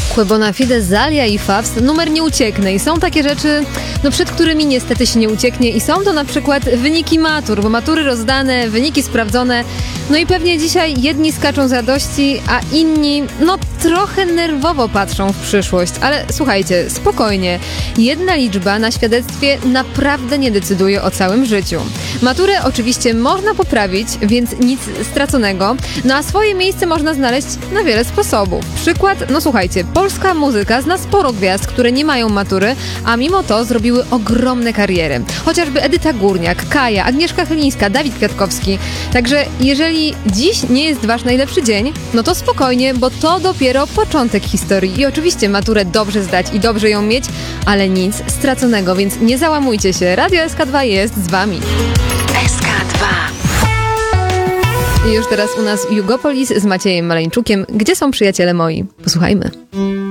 Que bona fide, Zalia i Fawst, numer nie ucieknie. I są takie rzeczy, przed którymi niestety się nie ucieknie. I są to na przykład wyniki matur, bo matury rozdane, wyniki sprawdzone. No i pewnie dzisiaj jedni skaczą z radości, a inni, trochę nerwowo patrzą w przyszłość. Ale słuchajcie, spokojnie. Jedna liczba na świadectwie naprawdę nie decyduje o całym życiu. Maturę oczywiście można poprawić, więc nic straconego. A swoje miejsce można znaleźć na wiele sposobów. Przykład, słuchajcie, polska muzyka zna sporo gwiazd, które nie mają matury, a mimo to zrobiły ogromne kariery. Chociażby Edyta Górniak, Kaja, Agnieszka Chylińska, Dawid Kwiatkowski. Także jeżeli dziś nie jest wasz najlepszy dzień, to spokojnie, bo to dopiero początek historii. I oczywiście maturę dobrze zdać i dobrze ją mieć, ale nic straconego, więc nie załamujcie się. Radio SK2 jest z wami. SK2. I już teraz u nas Jugopolis z Maciejem Maleńczukiem. Gdzie są przyjaciele moi? Posłuchajmy.